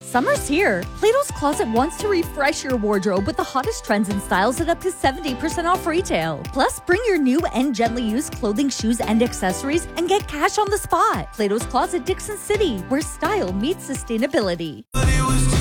Summer's here. Plato's Closet wants to refresh your wardrobe with the hottest trends and styles at up to 70% off retail. Plus, bring your new and gently used clothing, shoes, and accessories and get cash on the spot. Plato's Closet, Dixon City, where style meets sustainability.